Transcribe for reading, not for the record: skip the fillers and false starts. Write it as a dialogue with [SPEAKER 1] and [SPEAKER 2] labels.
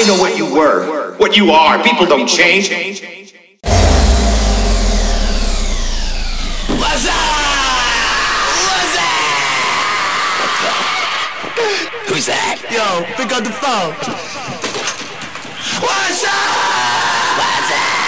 [SPEAKER 1] know what you were, what you are. People don't change.
[SPEAKER 2] What's up? What's up? Who's that? Yo, pick up the phone. What's up? What's up?